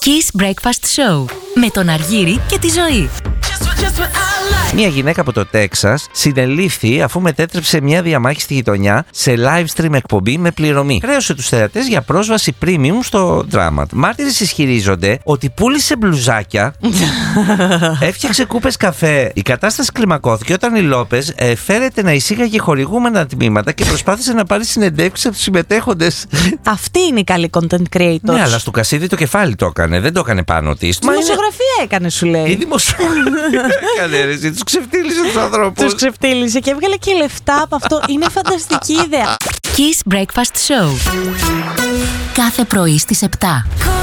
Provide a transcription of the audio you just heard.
Kiss Breakfast Show με τον Αργύρη και τη Ζωή. Μια γυναίκα από το Τέξας συνελήφθη αφού μετέτρεψε μια διαμάχη στη γειτονιά σε live stream εκπομπή με πληρωμή. Χρέωσε τους θεατές για πρόσβαση premium στο δράμα. Μάρτυρες ισχυρίζονται ότι πούλησε μπλουζάκια, έφτιαξε κούπες καφέ. Η κατάσταση κλιμακώθηκε όταν η Λόπες φέρεται να εισήγαγε χορηγούμενα τμήματα και προσπάθησε να πάρει συνεντεύξεις από τους συμμετέχοντες. Αυτή είναι η καλή content creator. Ναι, αλλά στο κασίδι το κεφάλι το έκανε, δεν το έκανε πάνω της. Δημοσιογραφία έκανε, σου λέει. Η δημοσιογραφία έκανε, ρε, τους ξεφτύλισε τους ανθρώπους. Τους ξεφτύλισε και έβγαλε και λεφτά από αυτό. Είναι φανταστική ιδέα. Kiss Breakfast Show. Κάθε πρωί στις 7.